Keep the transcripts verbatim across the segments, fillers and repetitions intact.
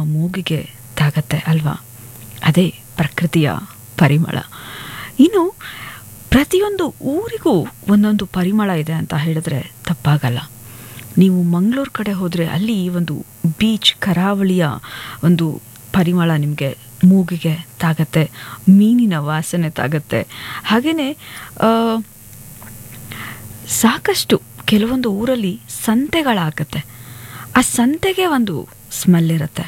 ಮೂಗಿಗೆ ತಾಗತ್ತೆ ಅಲ್ವಾ? ಅದೇ ಪ್ರಕೃತಿಯ ಪರಿಮಳ. ಇನ್ನು ಪ್ರತಿಯೊಂದು ಊರಿಗೂ ಒಂದೊಂದು ಪರಿಮಳ ಇದೆ ಅಂತ ಹೇಳಿದ್ರೆ ತಪ್ಪಾಗಲ್ಲ. ನೀವು ಮಂಗಳೂರು ಕಡೆ ಹೋದರೆ ಅಲ್ಲಿ ಒಂದು ಬೀಚ್ ಕರಾವಳಿಯ ಒಂದು ಪರಿಮಳ ನಿಮಗೆ ಮೂಗಿಗೆ ತಾಗತ್ತೆ, ಮೀನಿನ ವಾಸನೆ ತಾಗತ್ತೆ. ಹಾಗೆಯೇ ಸಾಕಷ್ಟು ಕೆಲವೊಂದು ಊರಲ್ಲಿ ಸಂತೆಗಳಾಗತ್ತೆ, ಆ ಸಂತೆಗೆ ಒಂದು ಸ್ಮೆಲ್ ಇರುತ್ತೆ.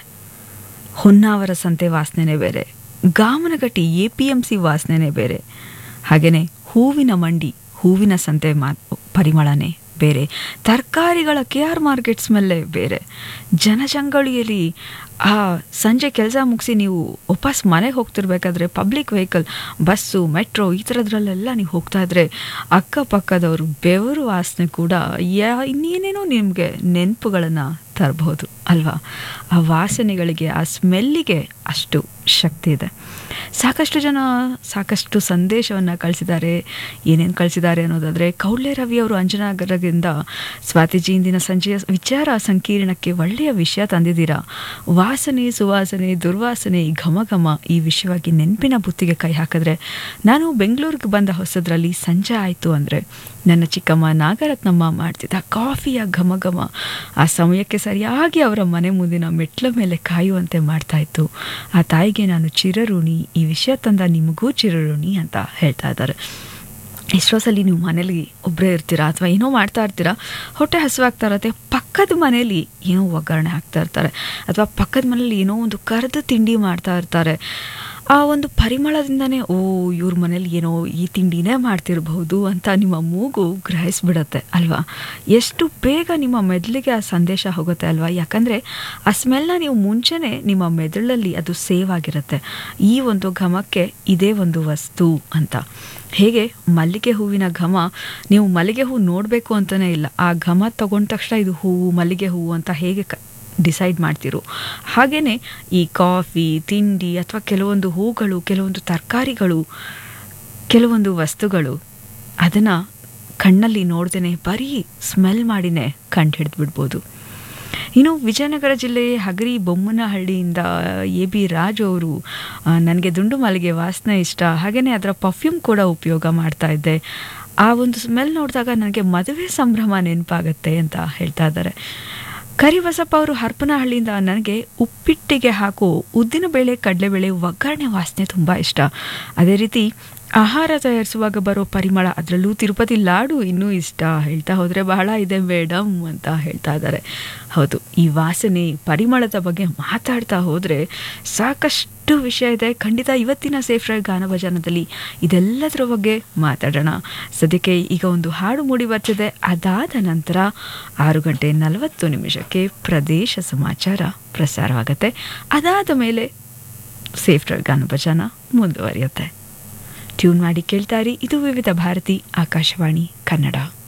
ಹೊನ್ನಾವರ ಸಂತೆ ವಾಸನೆನೇ ಬೇರೆ, ಗಾಮನಗಟ್ಟಿ ಎ ಪಿ ಎಮ್ ಸಿ ವಾಸನೆನೇ ಬೇರೆ. ಹಾಗೆಯೇ ಹೂವಿನ ಮಂಡಿ, ಹೂವಿನ ಸಂತೆ ಮಾ ಪರಿಮಳನೇ ಬೇರೆ. ತರಕಾರಿಗಳ ಕೆ ಆರ್ ಮಾರ್ಕೆಟ್ ಸ್ಮೆಲ್ಲೇ ಬೇರೆ. ಜನಜಂಗಳಿಯಲ್ಲಿ ಆ ಸಂಜೆ ಕೆಲಸ ಮುಗಿಸಿ ನೀವು ವಾಪಸ್ ಮನೆಗೆ ಹೋಗ್ತಿರ್ಬೇಕಾದ್ರೆ ಪಬ್ಲಿಕ್ ವೆಹಿಕಲ್, ಬಸ್ಸು, ಮೆಟ್ರೋ ಈ ಥರದ್ರಲ್ಲೆಲ್ಲ ನೀವು ಹೋಗ್ತಾ ಇದ್ರೆ ಅಕ್ಕಪಕ್ಕದವರು ಬೆವರು ವಾಸನೆ ಕೂಡ ಯಾ ಇನ್ನೇನೇನೋ ನಿಮಗೆ ನೆನಪುಗಳನ್ನು ತರಬಹುದು ಅಲ್ವಾ? ಆ ವಾಸನೆಗಳಿಗೆ, ಆ ಸ್ಮೆಲ್ಲಿಗೆ ಅಷ್ಟು ಶಕ್ತಿ ಇದೆ. ಸಾಕಷ್ಟು ಜನ ಸಾಕಷ್ಟು ಸಂದೇಶವನ್ನು ಕಳಿಸಿದ್ದಾರೆ. ಏನೇನು ಕಳಿಸಿದ್ದಾರೆ ಅನ್ನೋದಾದರೆ, ಕೌಳ್ಳೆ ರವಿಯವರು ಅಂಜನಾಗರದಿಂದ ಸ್ವಾತಿಜಿ ಇಂದಿನ ಸಂಜೆಯ ವಿಚಾರ ಸಂಕೀರ್ಣಕ್ಕೆ ಒಳ್ಳೆಯ ವಿಷಯ ತಂದಿದ್ದೀರಾ. ವಾಸನೆ, ಸುವಾಸನೆ, ದುರ್ವಾಸನೆ, ಘಮ ಘಮ ಈ ವಿಷಯವಾಗಿ ನೆನಪಿನ ಬುತ್ತಿಗೆ ಕೈ ಹಾಕಿದ್ರೆ, ನಾನು ಬೆಂಗಳೂರಿಗೆ ಬಂದ ಹೊಸದ್ರಲ್ಲಿ ಸಂಜೆ ಆಯಿತು ಅಂದರೆ ನನ್ನ ಚಿಕ್ಕಮ್ಮ ನಾಗರತ್ನಮ್ಮ ಮಾಡ್ತಿದ್ದ ಕಾಫಿಯ ಘಮ ಘಮ ಆ ಸಮಯಕ್ಕೆ ಸರಿಯಾಗಿ ಅವರ ಮನೆ ಮುಂದಿನ ಮೆಟ್ಲ ಮೇಲೆ ಕಾಯುವಂತೆ ಮಾಡ್ತಾಯಿತ್ತು. ಆ ತಾಯಿಗೆ ನಾನು ಚಿರಋಣಿ, ಈ ವಿಷಯ ತಂದ ನಿಮಗೂ ಚಿರಋಣಿ ಅಂತ ಹೇಳ್ತಾ ಇದ್ದಾರೆ. ಎಷ್ಟೋ ಸಲ ನೀವು ಮನೇಲಿ ಒಬ್ಬರೇ ಇರ್ತೀರಾ ಅಥವಾ ಏನೋ ಮಾಡ್ತಾ ಇರ್ತೀರಾ, ಹೊಟ್ಟೆ ಹಸುವಾಗ್ತಾ ಇರತ್ತೆ, ಪಕ್ಕದ ಮನೇಲಿ ಏನೋ ಒಗ್ಗರಣೆ ಹಾಕ್ತಾ ಇರ್ತಾರೆ ಅಥವಾ ಪಕ್ಕದ ಮನೇಲಿ ಏನೋ ಒಂದು ಕರೆದ ತಿಂಡಿ ಮಾಡ್ತಾ ಇರ್ತಾರೆ. ಆ ಒಂದು ಪರಿಮಳದಿಂದನೇ ಓ ಇವ್ರ ಮನೇಲಿ ಏನೋ ಈ ತಿಂಡಿನೇ ಮಾಡ್ತಿರ್ಬಹುದು ಅಂತ ನಿಮ್ಮ ಮೂಗು ಗ್ರಹಿಸ್ಬಿಡತ್ತೆ ಅಲ್ವಾ? ಎಷ್ಟು ಬೇಗ ನಿಮ್ಮ ಮೆದುಳಿಗೆ ಆ ಸಂದೇಶ ಹೋಗುತ್ತೆ ಅಲ್ವಾ? ಯಾಕಂದರೆ ಆ ಸ್ಮೆಲ್ನ ನೀವು ಮುಂಚೆನೇ ನಿಮ್ಮ ಮೆದುಳಲ್ಲಿ ಅದು ಸೇವ್ ಆಗಿರುತ್ತೆ, ಈ ಒಂದು ಘಮಕ್ಕೆ ಇದೇ ಒಂದು ವಸ್ತು ಅಂತ. ಹೇಗೆ ಮಲ್ಲಿಗೆ ಹೂವಿನ ಘಮ, ನೀವು ಮಲ್ಲಿಗೆ ಹೂವು ನೋಡಬೇಕು ಅಂತಲೇ ಇಲ್ಲ, ಆ ಘಮ ತಗೊಂಡ ತಕ್ಷಣ ಇದು ಹೂವು, ಮಲ್ಲಿಗೆ ಹೂವು ಅಂತ ಹೇಗೆ ಕ ಡಿಸೈಡ್ ಮಾಡ್ತಿರೋ ಹಾಗೆಯೇ ಈ ಕಾಫಿ, ತಿಂಡಿ ಅಥವಾ ಕೆಲವೊಂದು ಹೂಗಳು, ಕೆಲವೊಂದು ತರಕಾರಿಗಳು, ಕೆಲವೊಂದು ವಸ್ತುಗಳು ಅದನ್ನು ಕಣ್ಣಲ್ಲಿ ನೋಡ್ದೇ ಬರೀ ಸ್ಮೆಲ್ ಮಾಡಿನೇ ಕಂಡು ಹಿಡಿದ್ಬಿಡ್ಬೋದು. ಇನ್ನು ವಿಜಯನಗರ ಜಿಲ್ಲೆ ಹಗರಿ ಬೊಮ್ಮನಹಳ್ಳಿಯಿಂದ ಎ ಬಿ ರಾಜು ಅವರು, ನನಗೆ ದುಂಡು ಮಲ್ಲಿಗೆ ವಾಸನೆ ಇಷ್ಟ, ಹಾಗೆಯೇ ಅದರ ಪರ್ಫ್ಯೂಮ್ ಕೂಡ ಉಪಯೋಗ ಮಾಡ್ತಾ ಇದ್ದೆ, ಆ ಒಂದು ಸ್ಮೆಲ್ ನೋಡಿದಾಗ ನನಗೆ ಮದುವೆ ಸಂಭ್ರಮ ನೆನಪಾಗತ್ತೆ ಅಂತ ಹೇಳ್ತಾ ಇದ್ದಾರೆ. ಕರಿಬಸಪ್ಪ ಅವರು ಹರಪನಹಳ್ಳಿಯಿಂದ, ನನಗೆ ಉಪ್ಪಿಟ್ಟಿಗೆ ಹಾಕೋ ಉದ್ದಿನಬೇಳೆ, ಕಡಲೆಬೇಳೆ ಒಗ್ಗರಣೆ ವಾಸನೆ ತುಂಬ ಇಷ್ಟ. ಅದೇ ರೀತಿ ಆಹಾರ ತಯಾರಿಸುವಾಗ ಬರೋ ಪರಿಮಳ, ಅದರಲ್ಲೂ ತಿರುಪತಿ ಲಾಡು ಇನ್ನೂ ಇಷ್ಟ. ಹೇಳ್ತಾ ಹೋದರೆ ಬಹಳ ಇದೆ ಮೇಡಮ್ ಅಂತ ಹೇಳ್ತಾ ಇದ್ದಾರೆ. ಹೌದು, ಈ ವಾಸನೆ ಪರಿಮಳದ ಬಗ್ಗೆ ಮಾತಾಡ್ತಾ ಹೋದರೆ ಸಾಕಷ್ಟು ವಿಷಯ ಇದೆ. ಖಂಡಿತ ಇವತ್ತಿನ ಸೇಫ್ ಡ್ರೈವ್ ಗಾನಭಜನದಲ್ಲಿ ಇದೆಲ್ಲದರ ಬಗ್ಗೆ ಮಾತಾಡೋಣ. ಸದ್ಯಕ್ಕೆ ಈಗ ಒಂದು ಹಾಡು ಮೂಡಿ ಬರ್ತಿದೆ, ಅದಾದ ನಂತರ ಆರು ಗಂಟೆ ನಲವತ್ತು ನಿಮಿಷಕ್ಕೆ ಪ್ರದೇಶ ಸಮಾಚಾರ ಪ್ರಸಾರವಾಗುತ್ತೆ. ಅದಾದ ಮೇಲೆ ಸೇಫ್ ಡ್ರೈವ್ ಗಾನಭಜನ ಮುಂದುವರಿಯುತ್ತೆ. ಟ್ಯೂನ್ ಮಾಡಿ ಕೇಳ್ತಾರಿ. ಇದು ವಿವಿಧ ಭಾರತಿ ಆಕಾಶವಾಣಿ ಕನ್ನಡ.